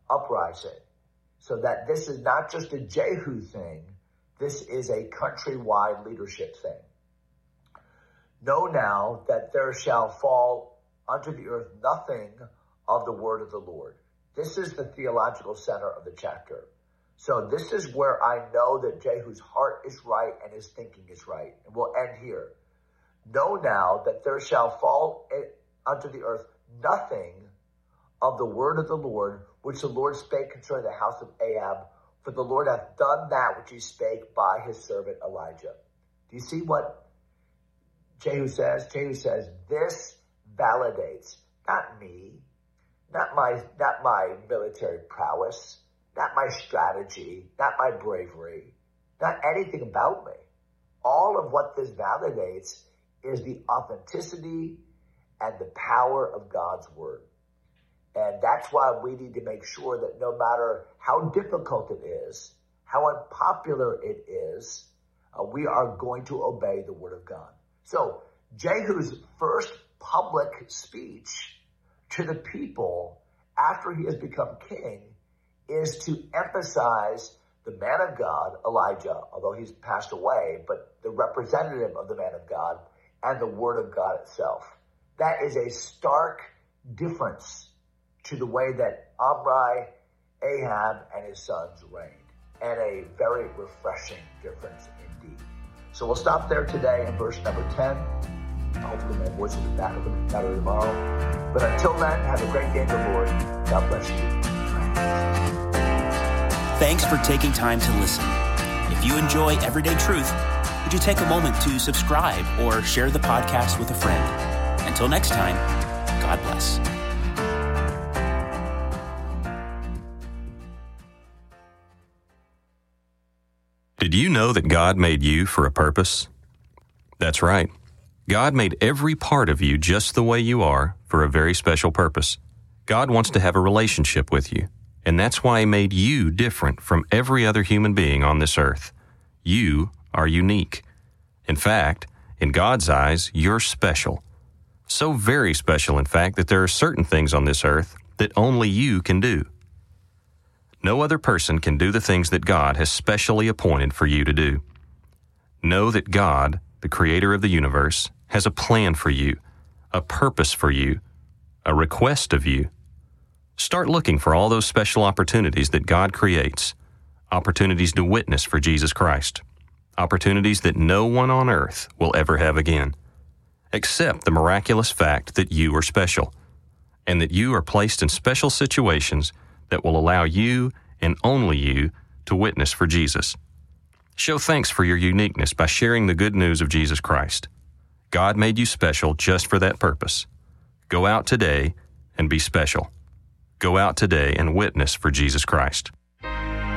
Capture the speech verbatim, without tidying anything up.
uprising. So that this is not just a Jehu thing, this is a countrywide leadership thing. Know now that there shall fall unto the earth nothing of the word of the Lord. This is the theological center of the chapter. So this is where I know that Jehu's heart is right and his thinking is right. And we'll end here. Know now that there shall fall unto the earth nothing of the word of the Lord, which the Lord spake concerning the house of Ahab, for the Lord hath done that which he spake by his servant Elijah. Do you see what Jehu says? Jehu says, this validates, not me, not my, not my military prowess, not my strategy, not my bravery, not anything about me. All of what this validates is the authenticity and the power of God's word. And that's why we need to make sure that no matter how difficult it is, how unpopular it is, uh, we are going to obey the word of God. So Jehu's first public speech to the people after he has become king is to emphasize the man of God, Elijah, although he's passed away, but the representative of the man of God and the word of God itself. That is a stark difference to the way that Omri, Ahab, and his sons reigned, and a very refreshing difference indeed. So we'll stop there today in verse number ten. Hopefully my voice will be back a little bit better tomorrow. But until then, have a great day in the Lord. God bless you. Thanks for taking time to listen. If you enjoy Everyday Truth, would you take a moment to subscribe or share the podcast with a friend? Until next time, God bless. Did you know that God made you for a purpose? That's right. God made every part of you just the way you are for a very special purpose. God wants to have a relationship with you, and that's why He made you different from every other human being on this earth. You are unique. In fact, in God's eyes, you're special. So very special, in fact, that there are certain things on this earth that only you can do. No other person can do the things that God has specially appointed for you to do. Know that God, the creator of the universe, has a plan for you, a purpose for you, a request of you. Start looking for all those special opportunities that God creates, opportunities to witness for Jesus Christ, opportunities that no one on earth will ever have again. Accept the miraculous fact that you are special, and that you are placed in special situations that will allow you and only you to witness for Jesus. Show thanks for your uniqueness by sharing the good news of Jesus Christ. God made you special just for that purpose. Go out today and be special. Go out today and witness for Jesus Christ.